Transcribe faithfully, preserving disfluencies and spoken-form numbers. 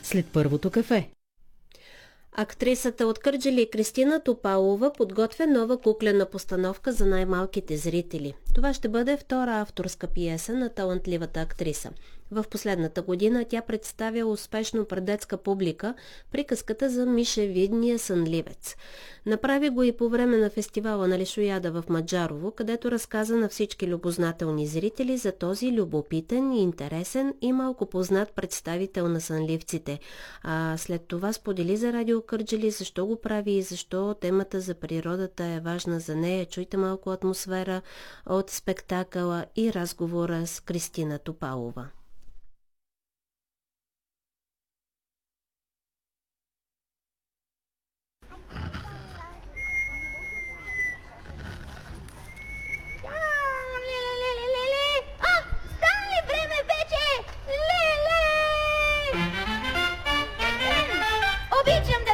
след първото кафе. Актрисата от Кърджали Кристина Топалова подготвя нова куклена постановка за най-малките зрители. Това ще бъде втора авторска пиеса на талантливата актриса. В последната година тя представя успешно пред детска публика приказката за мишевидния сънливец. Направи го и по време на фестивала на Лешояда в Маджарово, където разказа на всички любознателни зрители за този любопитен и интересен и малко познат представител на сънливците. А след това сподели за Радио Кърджали защо го прави и защо темата за природата е важна за нея. Чуйте малко атмосфера от спектакъла и разговора с Кристина Топалова. Обичам